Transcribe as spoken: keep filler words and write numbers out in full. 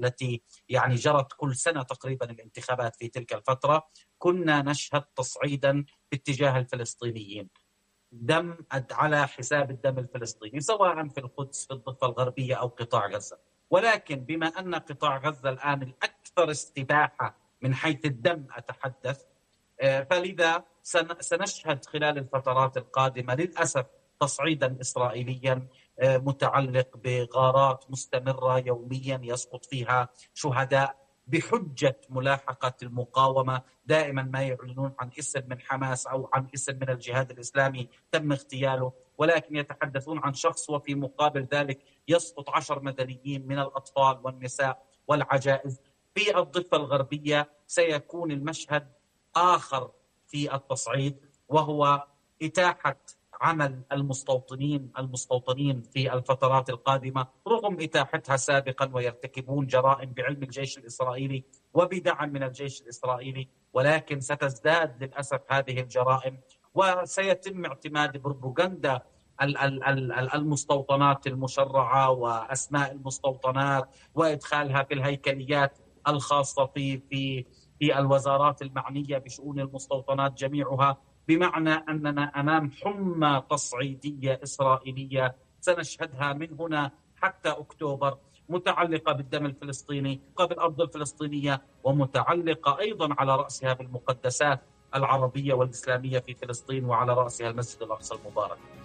التي يعني جرت كل سنة تقريبا الانتخابات في تلك الفترة، كنا نشهد تصعيدا باتجاه الفلسطينيين، دم على حساب الدم الفلسطيني، سواء في القدس في الضفة الغربية أو قطاع غزة. ولكن بما أن قطاع غزة الآن الأكثر استباحة من حيث الدم أتحدث، فلذا سنشهد خلال الفترات القادمة للأسف تصعيدا إسرائيليا متعلق بغارات مستمرة يوميا يسقط فيها شهداء بحجة ملاحقة المقاومة. دائما ما يعلنون عن اسم من حماس أو عن اسم من الجهاد الإسلامي تم اغتياله، ولكن يتحدثون عن شخص وفي مقابل ذلك يسقط عشر مدنيين من الأطفال والنساء والعجائز. في الضفة الغربية سيكون المشهد آخر في التصعيد، وهو إتاحة عمل المستوطنين المستوطنين في الفترات القادمة رغم إتاحتها سابقا، ويرتكبون جرائم بعلم الجيش الإسرائيلي وبدعم من الجيش الإسرائيلي، ولكن ستزداد للأسف هذه الجرائم، وسيتم اعتماد بروباغندا المستوطنات المشرعة وأسماء المستوطنات وإدخالها في الهيكليات الخاصة في في في الوزارات المعنية بشؤون المستوطنات جميعها، بمعنى أننا أمام حمى تصعيدية إسرائيلية سنشهدها من هنا حتى أكتوبر، متعلقة بالدم الفلسطيني قبل الأرض الفلسطينية، ومتعلقة أيضا على رأسها بالمقدسات العربية والإسلامية في فلسطين، وعلى رأسها المسجد الأقصى المبارك.